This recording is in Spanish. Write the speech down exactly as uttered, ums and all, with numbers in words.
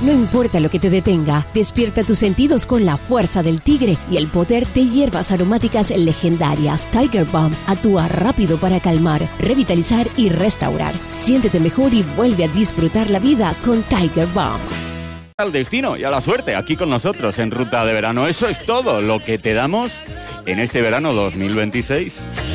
No importa lo que te detenga, despierta tus sentidos con la fuerza del tigre y el poder de hierbas aromáticas legendarias. Tiger Balm actúa rápido para calmar, revitalizar y restaurar. Siéntete mejor y vuelve a disfrutar la vida con Tiger Balm. Al destino y a la suerte aquí con nosotros en Ruta de Verano. Eso es todo lo que te damos en este verano dos mil veintiséis.